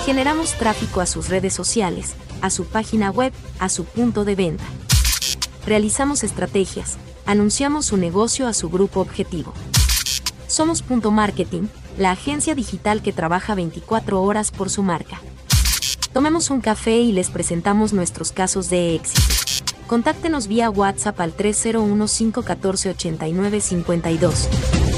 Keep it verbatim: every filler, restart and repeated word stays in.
Generamos tráfico a sus redes sociales, a su página web, a su punto de venta. Realizamos estrategias, anunciamos su negocio a su grupo objetivo. Somos Punto Marketing, la agencia digital que trabaja veinticuatro horas por su marca. Tomemos un café y les presentamos nuestros casos de éxito. Contáctenos vía WhatsApp al tres cero uno cinco uno cuatro ocho nueve cinco dos.